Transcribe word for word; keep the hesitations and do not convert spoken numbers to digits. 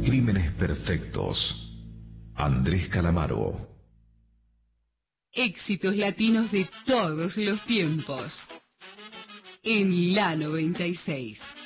Crímenes perfectos. Andrés Calamaro. Éxitos latinos de todos los tiempos. En la noventa y seis.